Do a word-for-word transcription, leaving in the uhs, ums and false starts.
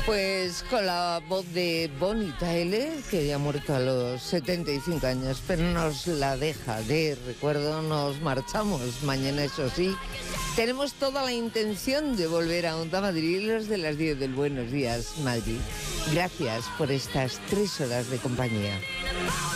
Pues con la voz de Bonnie Tyler, que ya ha muerto a los setenta y cinco años, pero nos la deja de recuerdo, nos marchamos mañana, eso sí. Tenemos toda la intención de volver a Onda Madrid los de las diez del Buenos Días, Madrid. Gracias por estas tres horas de compañía.